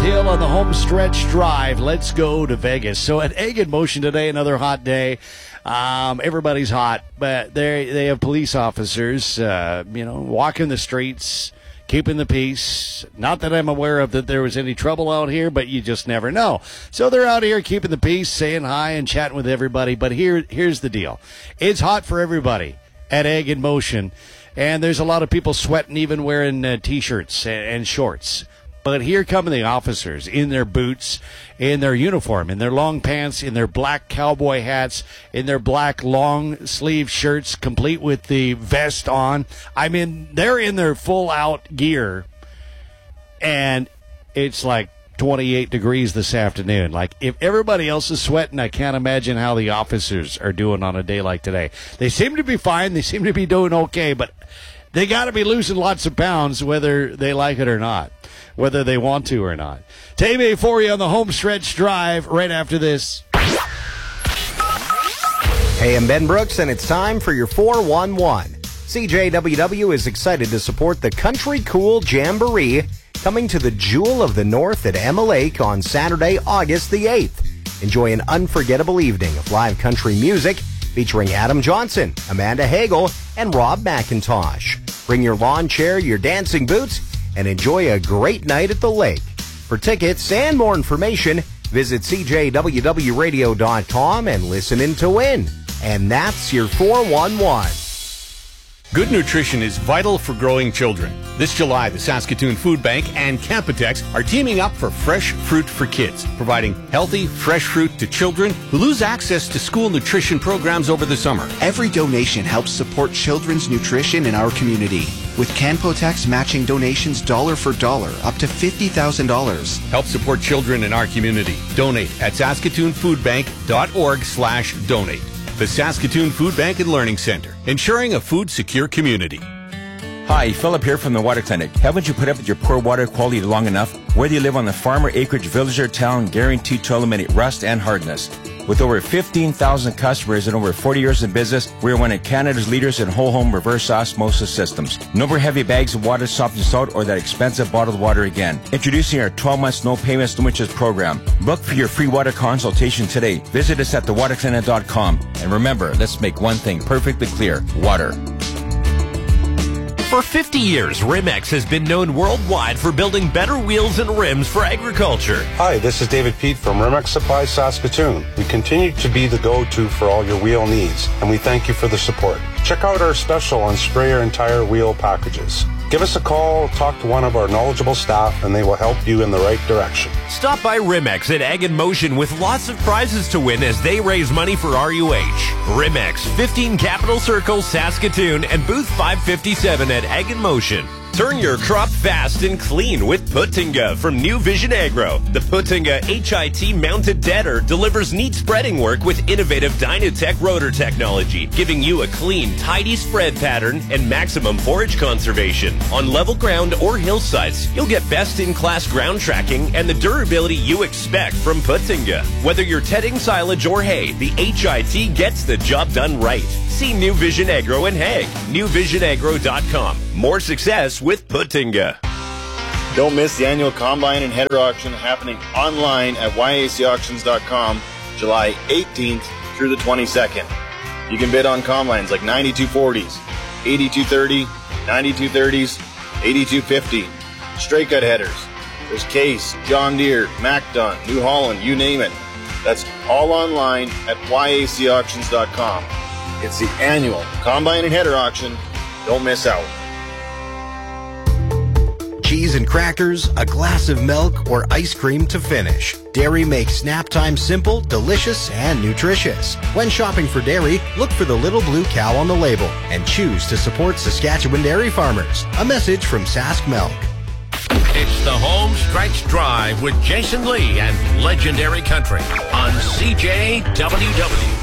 Hill on the home stretch drive. Let's go to Vegas. So at Egg in Motion today, another hot day. Everybody's hot, but they have police officers, walking the streets, keeping the peace. Not that I'm aware of that there was any trouble out here, but you just never know. So they're out here keeping the peace, saying hi and chatting with everybody. But here's the deal. It's hot for everybody at Egg in Motion, and there's a lot of people sweating, even wearing T-shirts and shorts. But here come the officers in their boots, in their uniform, in their long pants, in their black cowboy hats, in their black long-sleeve shirts, complete with the vest on. I mean, they're in their full-out gear, and it's like 28 degrees this afternoon. Like, if everybody else is sweating, I can't imagine how the officers are doing on a day like today. They seem to be fine. They seem to be doing okay, but they got to be losing lots of pounds whether they like it or not, whether they want to or not. Tame for you on the home stretch drive right after this. Hey, I'm Ben Brooks, and it's time for your 411. CJWW is excited to support the Country Cool Jamboree coming to the Jewel of the North at Emma Lake on Saturday, August the 8th. Enjoy an unforgettable evening of live country music featuring Adam Johnson, Amanda Hagel, and Rob McIntosh. Bring your lawn chair, your dancing boots, and enjoy a great night at the lake. For tickets and more information, visit cjwwradio.com and listen in to win. And that's your 411. Good nutrition is vital for growing children. This July, the Saskatoon Food Bank and Campotex are teaming up for Fresh Fruit for Kids, providing healthy, fresh fruit to children who lose access to school nutrition programs over the summer. Every donation helps support children's nutrition in our community, with Campotex matching donations dollar for dollar up to $50,000. Help support children in our community. Donate at saskatoonfoodbank.org/donate. The Saskatoon Food Bank and Learning Center, ensuring a food-secure community. Hi, Philip here from the Water Clinic. Haven't you put up with your poor water quality long enough? Whether you live on the farm or acreage, village or town, guaranteed to eliminate rust and hardness. With over 15,000 customers and over 40 years in business, we are one of Canada's leaders in whole home reverse osmosis systems. No more heavy bags of water, softened salt, or that expensive bottled water again. Introducing our 12 months no payments, no interest program. Book for your free water consultation today. Visit us at thewaterclinic.com. And remember, let's make one thing perfectly clear: water. For 50 years, Rimex has been known worldwide for building better wheels and rims for agriculture. Hi, this is David Pete from Rimex Supply Saskatoon. We continue to be the go-to for all your wheel needs, and we thank you for the support. Check out our special on sprayer and tire wheel packages. Give us a call, talk to one of our knowledgeable staff, and they will help you in the right direction. Stop by Rimex at Egg in Motion with lots of prizes to win as they raise money for RUH. Rimex, 15 Capitol Circle, Saskatoon, and booth 557 at Egg in Motion. Turn your crop fast and clean with Putinga from New Vision Agro. The Putinga HIT mounted deader delivers neat spreading work with innovative Dynatech rotor technology, giving you a clean, tidy spread pattern and maximum forage conservation. On level ground or hillsides, you'll get best-in-class ground tracking and the durability you expect from Putinga. Whether you're tedding silage or hay, the HIT gets the job done right. See New Vision Agro in Hague. NewVisionAgro.com. More success with Putinga. Don't miss the annual Combine and Header Auction happening online at YACauctions.com July 18th through the 22nd. You can bid on combines like 9240s, 8230, 9230s, 8250, straight cut headers. There's Case, John Deere, MacDon, New Holland, you name it. That's all online at YACauctions.com. It's the annual Combine and Header Auction. Don't miss out. Cheese and crackers, a glass of milk, or ice cream to finish. Dairy makes snap time simple, delicious, and nutritious. When shopping for dairy, look for the little blue cow on the label and choose to support Saskatchewan dairy farmers. A message from Sask Milk. It's the Home Stretch Drive with Jason Lee and Legendary Country on CJWW.